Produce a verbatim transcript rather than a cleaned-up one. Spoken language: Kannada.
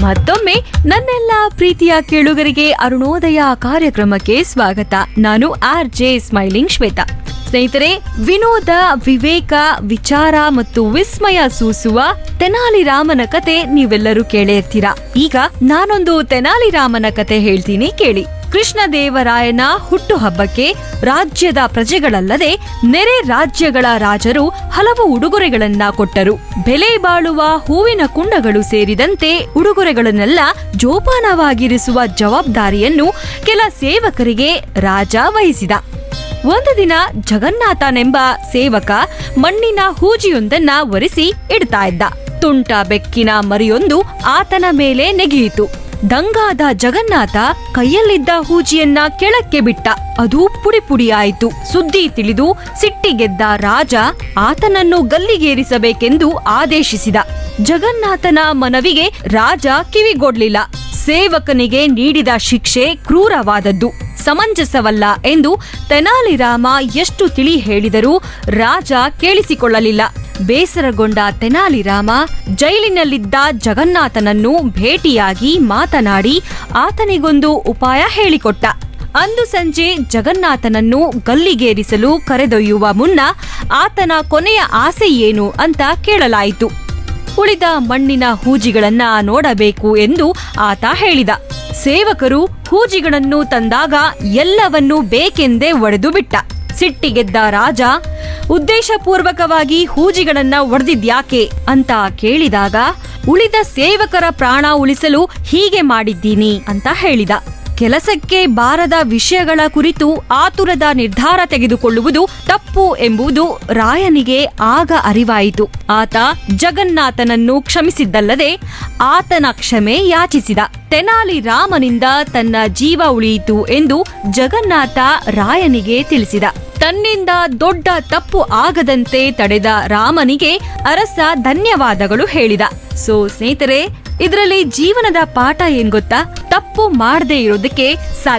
ಮತ್ತೊಮ್ಮೆ ನನ್ನೆಲ್ಲ ಪ್ರೀತಿಯ ಕೇಳುಗರಿಗೆ ಅರುಣೋದಯ ಕಾರ್ಯಕ್ರಮಕ್ಕೆ ಸ್ವಾಗತ. ನಾನು ಆರ್ ಜೆ ಸ್ಮೈಲಿಂಗ್ ಶ್ವೇತಾ. ಸ್ನೇಹಿತರೆ, ವಿನೋದ, ವಿವೇಕ, ವಿಚಾರ ಮತ್ತು ವಿಸ್ಮಯ ಸೂಸುವ ತೆನಾಲಿ ರಾಮನ ಕತೆ ನೀವೆಲ್ಲರೂ ಕೇಳೇ ಇರ್ತೀರಾ. ಈಗ ನಾನೊಂದು ತೆನಾಲಿ ರಾಮನ ಕತೆ ಹೇಳ್ತೀನಿ, ಕೇಳಿ. ಕೃಷ್ಣದೇವರಾಯನ ಹುಟ್ಟುಹಬ್ಬಕ್ಕೆ ರಾಜ್ಯದ ಪ್ರಜೆಗಳಲ್ಲದೆ ನೆರೆ ರಾಜ್ಯಗಳ ರಾಜರು ಹಲವು ಉಡುಗೊರೆಗಳನ್ನ ಕೊಟ್ಟರು. ಬೆಲೆ ಬಾಳುವ ಹೂವಿನ ಕುಂಡಗಳು ಸೇರಿದಂತೆ ಉಡುಗೊರೆಗಳನ್ನೆಲ್ಲ ಜೋಪಾನವಾಗಿರಿಸುವ ಜವಾಬ್ದಾರಿಯನ್ನು ಕೆಲ ಸೇವಕರಿಗೆ ರಾಜ ವಹಿಸಿದ. ಒಂದು ದಿನ ಜಗನ್ನಾಥನೆಂಬ ಸೇವಕ ಮಣ್ಣಿನ ಹೂಜಿಯೊಂದನ್ನ ಒರೆಸಿ ಇಡ್ತಾ ಇದ್ದ. ತುಂಟ ಬೆಕ್ಕಿನ ಮರಿಯೊಂದು ಆತನ ಮೇಲೆ ನೆಗೆಯಿತು. ದಂಗಾದ ಜಗನ್ನಾಥ ಕೈಯಲ್ಲಿದ್ದ ಹೂಜಿಯನ್ನ ಕೆಳಕ್ಕೆ ಬಿಟ್ಟ. ಅದು ಪುಡಿ ಪುಡಿಯಾಯಿತು. ಸುದ್ದಿ ತಿಳಿದು ಸಿಟ್ಟಿಗೆದ್ದ ರಾಜ ಆತನನ್ನು ಗಲ್ಲಿಗೇರಿಸಬೇಕೆಂದು ಆದೇಶಿಸಿದ. ಜಗನ್ನಾಥನ ಮನವಿಗೆ ರಾಜ ಕಿವಿಗೊಡ್ಲಿಲ್ಲ. ಸೇವಕನಿಗೆ ನೀಡಿದ ಶಿಕ್ಷೆ ಕ್ರೂರವಾದದ್ದು, ಸಮಂಜಸವಲ್ಲ ಎಂದು ತೆನಾಲಿ ರಾಮ ಎಷ್ಟು ತಿಳಿ ಹೇಳಿದರೂ ರಾಜ ಕೇಳಿಸಿಕೊಳ್ಳಲಿಲ್ಲ. ಬೇಸರಗೊಂಡ ತೆನಾಲಿ ರಾಮ ಜೈಲಿನಲ್ಲಿದ್ದ ಜಗನ್ನಾಥನನ್ನು ಭೇಟಿಯಾಗಿ ಮಾತನಾಡಿ ಆತನಿಗೊಂದು ಉಪಾಯ ಹೇಳಿಕೊಟ್ಟ. ಅಂದು ಸಂಜೆ ಜಗನ್ನಾಥನನ್ನು ಗಲ್ಲಿಗೇರಿಸಲು ಕರೆದೊಯ್ಯುವ ಮುನ್ನ ಆತನ ಕೊನೆಯ ಆಸೆ ಏನು ಅಂತ ಕೇಳಲಾಯಿತು. ಉಳಿದ ಮಣ್ಣಿನ ಹೂಜಿಗಳನ್ನ ನೋಡಬೇಕು ಎಂದು ಆತ ಹೇಳಿದ. ಸೇವಕರು ಹೂಜಿಗಳನ್ನು ತಂದಾಗ ಎಲ್ಲವನ್ನೂ ಬೇಕೆಂದೇ ಒಡೆದು ಬಿಟ್ಟ. ಸಿಟ್ಟಿಗೆದ್ದ ರಾಜ ಉದ್ದೇಶಪೂರ್ವಕವಾಗಿ ಹೂಜಿಗಳನ್ನ ಒಡೆದಿದ್ಯಾಕೆ ಅಂತ ಕೇಳಿದಾಗ, ಉಳಿದ ಸೇವಕರ ಪ್ರಾಣ ಉಳಿಸಲು ಹೀಗೆ ಮಾಡಿದ್ದೀನಿ ಅಂತ ಹೇಳಿದ. ಕೆಲಸಕ್ಕೆ ಬಾರದ ವಿಷಯಗಳ ಕುರಿತು ಆತುರದ ನಿರ್ಧಾರ ತೆಗೆದುಕೊಳ್ಳುವುದು ತಪ್ಪು ಎಂಬುದು ರಾಯನಿಗೆ ಆಗ ಅರಿವಾಯಿತು. ಆತ ಜಗನ್ನಾಥನನ್ನು ಕ್ಷಮಿಸಿದ್ದಲ್ಲದೆ ಆತನ ಕ್ಷಮೆ ಯಾಚಿಸಿದ. ತೆನಾಲಿ ರಾಮನಿಂದ ತನ್ನ ಜೀವ ಉಳಿಯಿತು ಎಂದು ಜಗನ್ನಾಥ ರಾಯನಿಗೆ ತಿಳಿಸಿದ. ತನ್ನಿಂದ ದೊಡ್ಡ ತಪ್ಪು ಆಗದಂತೆ ತಡೆದ ರಾಮನಿಗೆ ಅರಸ ಧನ್ಯವಾದಗಳು ಹೇಳಿದ. ಸೊ ಸ್ನೇಹಿತರೆ, ಇದರಲ್ಲಿ ಜೀವನದ ಪಾಠ ಏನ್ ಗೊತ್ತಾ? ತಪ್ಪು ಮಾಡದೇ ಇರೋದಕ್ಕೆ ಸಾಧ್ಯ